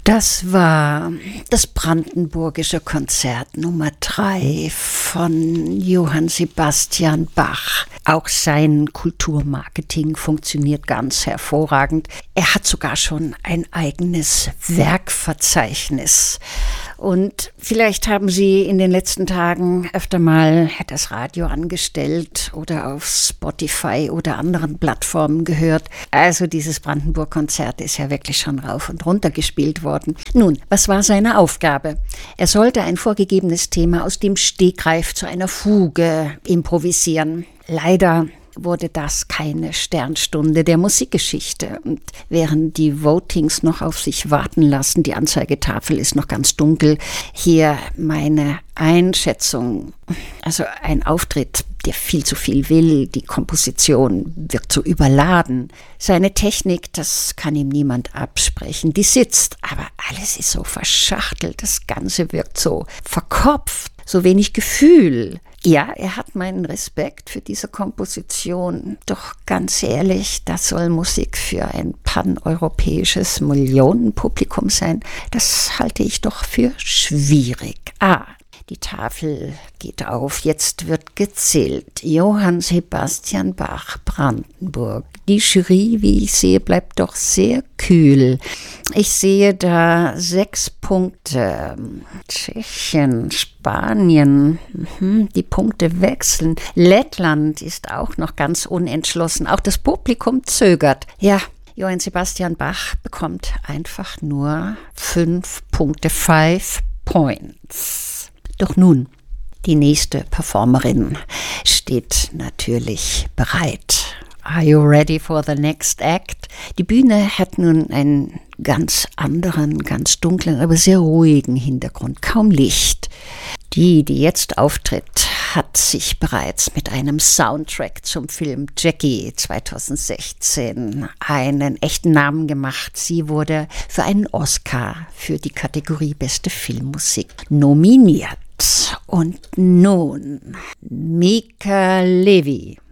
Das war das Brandenburgische Konzert Nummer 3 von Johann Sebastian Bach. Auch sein Kulturmarketing funktioniert ganz hervorragend. Er hat sogar schon ein eigenes Werkverzeichnis. Und vielleicht haben Sie in den letzten Tagen öfter mal das Radio angestellt oder auf Spotify oder anderen Plattformen gehört. Also dieses Brandenburg-Konzert ist ja wirklich schon rauf und runter gespielt worden. Nun, was war seine Aufgabe? Er sollte ein vorgegebenes Thema aus dem Stegreif zu einer Fuge improvisieren. Leider wurde das keine Sternstunde der Musikgeschichte. Und während die Votings noch auf sich warten lassen, die Anzeigetafel ist noch ganz dunkel, hier meine Einschätzung. Also ein Auftritt, der viel zu viel will, die Komposition wirkt so überladen. Seine Technik, das kann ihm niemand absprechen, die sitzt, aber alles ist so verschachtelt, das Ganze wirkt so verkopft, so wenig Gefühl. Ja, er hat meinen Respekt für diese Komposition. Doch ganz ehrlich, das soll Musik für ein paneuropäisches Millionenpublikum sein. Das halte ich doch für schwierig. Die Tafel geht auf, jetzt wird gezählt. Johann Sebastian Bach, Brandenburg. Die Jury, wie ich sehe, bleibt doch sehr kühl. Ich sehe da 6 Punkte. Tschechien, Spanien, die Punkte wechseln. Lettland ist auch noch ganz unentschlossen. Auch das Publikum zögert. Ja, Johann Sebastian Bach bekommt einfach nur 5 Punkte, 5 points. Doch nun, die nächste Performerin steht natürlich bereit. Are you ready for the next act? Die Bühne hat nun einen ganz anderen, ganz dunklen, aber sehr ruhigen Hintergrund, kaum Licht. Die jetzt auftritt, hat sich bereits mit einem Soundtrack zum Film Jackie 2016 einen echten Namen gemacht. Sie wurde für einen Oscar für die Kategorie Beste Filmmusik nominiert. Und nun Mica Levi.